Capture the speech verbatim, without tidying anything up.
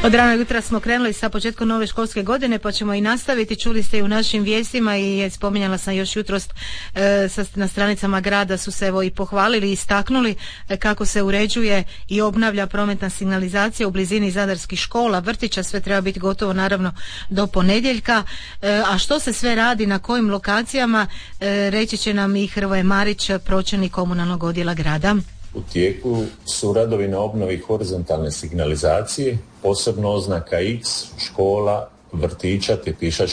Od ranog jutra smo krenuli sa početkom nove školske godine, pa ćemo i nastaviti. Čuli ste i u našim vijestima i spominjala sam još jutros e, sa, na stranicama grada su se evo i pohvalili i istaknuli e, kako se uređuje i obnavlja prometna signalizacija u blizini zadarskih škola, vrtića, sve treba biti gotovo naravno do ponedjeljka. E, a što se sve radi, na kojim lokacijama, e, reći će nam i Hrvoje Marić, pročelnik komunalnog odjela grada. U tijeku su radovi na obnovi horizontalne signalizacije, posebno oznaka X, škola, vrtića te pješačkih